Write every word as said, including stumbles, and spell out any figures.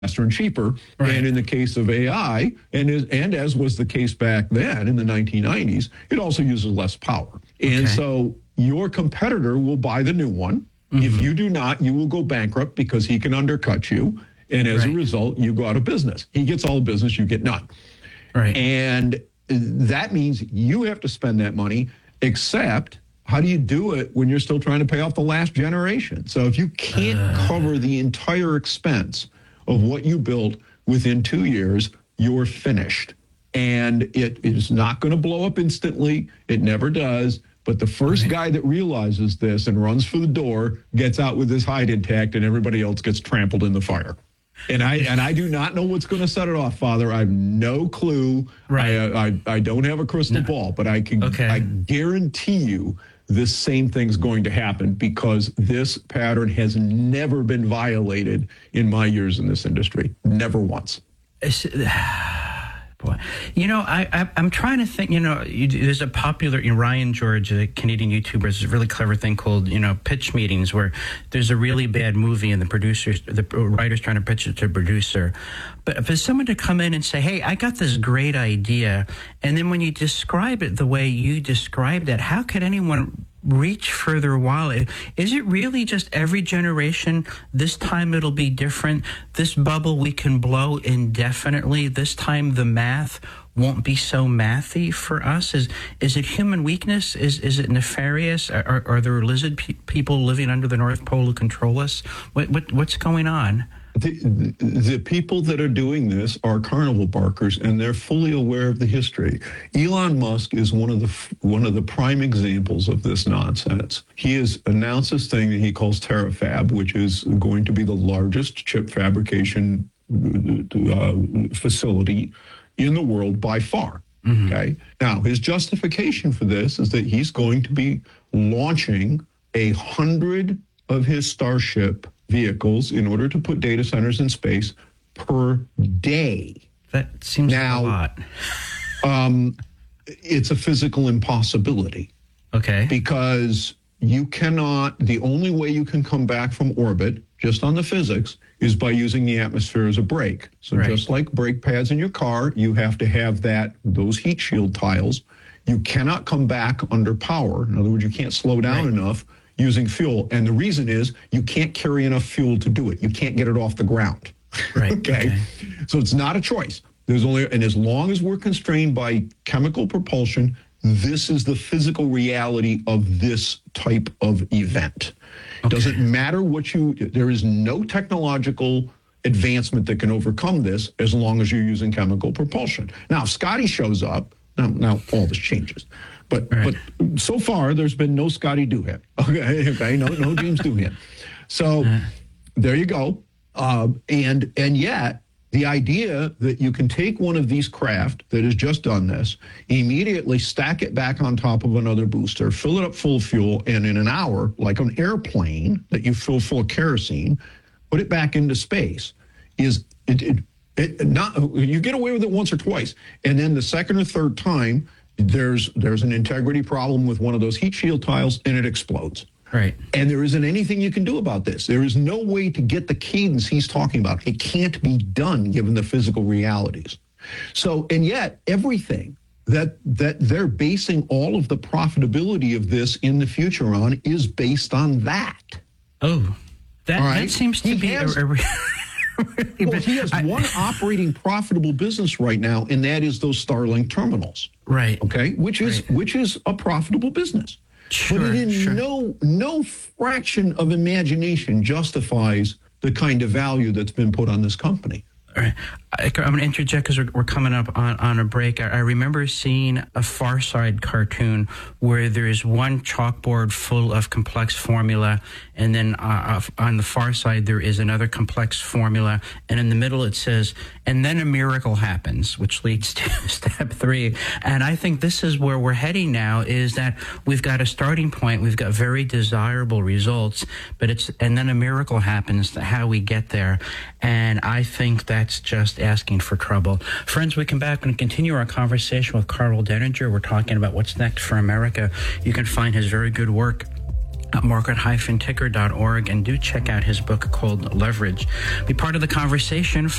faster and cheaper. Right. And in the case of A I, and, is, and as was the case back then in the nineteen nineties, it also uses less power. And Okay. so your competitor will buy the new one. Mm-hmm. If you do not, you will go bankrupt because he can undercut you. And as Right. a result, you go out of business. He gets all the business, you get none. Right. And that means you have to spend that money, except how do you do it when you're still trying to pay off the last generation? So if you can't uh. cover the entire expense of what you built within two years, you're finished. And it is not going to blow up instantly. It never does. But the first guy that realizes this and runs for the door gets out with his hide intact, and everybody else gets trampled in the fire. And I and I do not know what's going to set it off, Father. I have no clue. Right. I I, I don't have a crystal no. ball, but I can okay. I guarantee you this same thing's going to happen because this pattern has never been violated in my years in this industry. Never once. It's, Boy. You know, I, I, I'm trying to think, you know, you, there's a popular, you know, Ryan George, a Canadian YouTuber, has a really clever thing called, you know, pitch meetings where there's a really bad movie and the producers, the writer's trying to pitch it to a producer. But for someone to come in and say, hey, I got this great idea, and then when you describe it the way you described it, how could anyone reach further while it, is it really just every generation, this time it'll be different, this bubble we can blow indefinitely, this time the math won't be so mathy for us? Is is it human weakness? Is is it nefarious? Are, are there lizard pe- people living under the North Pole who control us? What, what what's going on? The, the people that are doing this are carnival barkers, and they're fully aware of the history. Elon Musk is one of the one of the prime examples of this nonsense. He has announced this thing that he calls TerraFab, which is going to be the largest chip fabrication uh, facility in the world by far. Mm-hmm. Okay. Now, his justification for this is that he's going to be launching a hundred of his Starship vehicles in order to put data centers in space per day. That seems now, like a lot. um, it's a physical impossibility. Okay. Because you cannot, the only way you can come back from orbit, just on the physics, is by using the atmosphere as a brake. So right. just like brake pads in your car, you have to have that, those heat shield tiles. You cannot come back under power. In other words, you can't slow down right. enough using fuel. And the reason is you can't carry enough fuel to do it. You can't get it off the ground. Right. okay? okay. So it's not a choice. There's only, and as long as we're constrained by chemical propulsion, this is the physical reality of this type of event. It okay. doesn't matter what you, there is no technological advancement that can overcome this as long as you're using chemical propulsion. Now, if Scotty shows up, now, now all this changes. But right. but so far, there's been no Scotty Doohan. Okay, okay, no no James Doohan. So uh. there you go. Uh, and and yet, the idea that you can take one of these craft that has just done this, immediately stack it back on top of another booster, fill it up full of fuel, and in an hour, like an airplane that you fill full of kerosene, put it back into space, is it, it, it not you get away with it once or twice, and then the second or third time, there's there's an integrity problem with one of those heat shield tiles, and it explodes. Right. And there isn't anything you can do about this. There is no way to get the cadence he's talking about. It can't be done given the physical realities. So, and yet everything that that they're basing all of the profitability of this in the future on is based on that. Oh, that, right? that seems to he be has, a, a well, he has I, one operating profitable business right now, and that is those Starlink terminals. Right. Okay, which is right. which is a profitable business. Sure, but it in sure. no no fraction of imagination justifies the kind of value that's been put on this company. All right. I, I'm going to interject because we're, we're coming up on, on a break. I, I remember seeing a Far Side cartoon where there is one chalkboard full of complex formula, and then uh, on the far side there is another complex formula, and in the middle it says, and then a miracle happens, which leads to step three. And I think this is where we're heading now, is that we've got a starting point, we've got very desirable results, but it's, and then a miracle happens, how we get there. And I think that's just asking for trouble. Friends, we come back and continue our conversation with Karl Denninger. We're talking about what's next for America. You can find his very good work at market ticker dot org, and do check out his book called Leverage. Be part of the conversation.